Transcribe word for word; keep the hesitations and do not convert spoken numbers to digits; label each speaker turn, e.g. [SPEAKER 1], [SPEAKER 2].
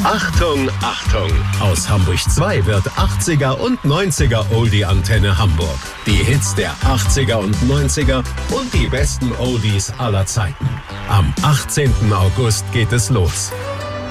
[SPEAKER 1] Achtung, Achtung! Aus Hamburg zwei wird achtziger und neunziger Oldie-Antenne Hamburg. Die Hits der achtziger und neunziger und die besten Oldies aller Zeiten. Am achtzehnten August geht es los.